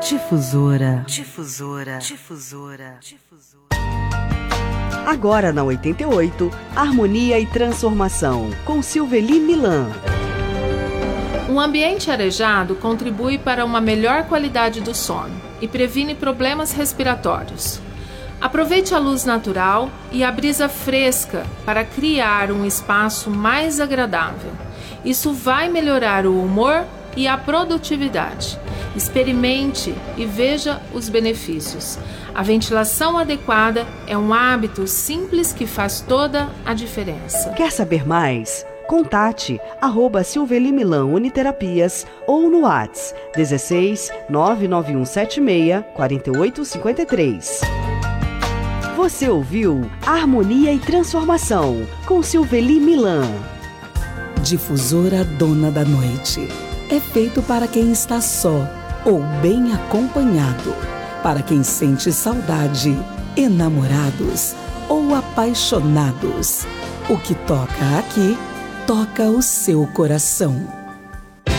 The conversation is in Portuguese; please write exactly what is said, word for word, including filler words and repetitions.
Difusora. Difusora. Difusora. Difusora. Agora na oitenta e oito, Harmonia e Transformação, com Silveli Milan. Um ambiente arejado contribui para uma melhor qualidade do sono e previne problemas respiratórios. Aproveite a luz natural e a brisa fresca para criar um espaço mais agradável. Isso vai melhorar o humor e a produtividade. Experimente e veja os benefícios. A ventilação adequada é um hábito simples que faz toda a diferença. Quer saber mais? Contate arroba Silveli Milan Uniterapias ou no WhatsApp dezesseis nove nove um sete seis quatro oito cinco três. Você ouviu Harmonia e Transformação com Silveli Milan. Difusora Dona da Noite. É feito para quem está só ou bem acompanhado, para quem sente saudade, enamorados ou apaixonados. O que toca aqui, toca o seu coração.